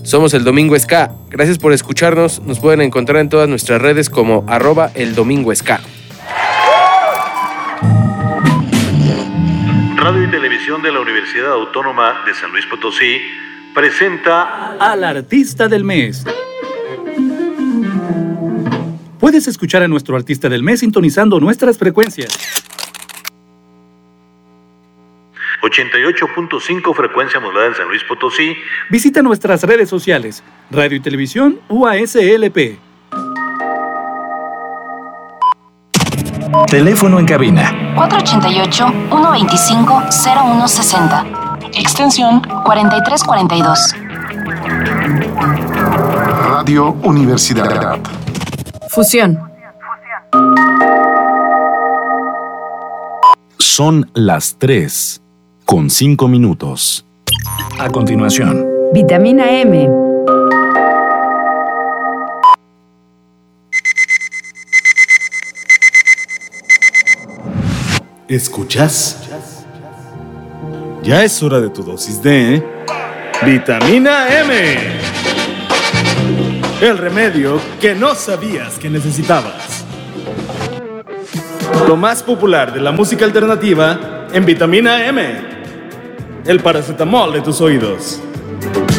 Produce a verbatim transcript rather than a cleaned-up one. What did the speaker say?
Somos El Domingo Ska. Gracias por escucharnos. Nos pueden encontrar en todas nuestras redes como arroba El Domingo Ska. Radio y Televisión de la Universidad Autónoma de San Luis Potosí presenta al Artista del Mes. Puedes escuchar a nuestro Artista del Mes sintonizando nuestras frecuencias. ochenta y ocho punto cinco frecuencia modulada en San Luis Potosí. Visita nuestras redes sociales, Radio y Televisión U A S L P. Teléfono en cabina cuatro ochenta y ocho, ciento veinticinco, cero uno sesenta. Extensión cuarenta y tres cuarenta y dos. Radio Universidad. Fusión. Son las tres con cinco minutos. A continuación, Vitamina M. ¿Escuchas? Ya es hora de tu dosis de Vitamina M. El remedio que no sabías que necesitabas. Lo más popular de la música alternativa en Vitamina M. El paracetamol de tus oídos.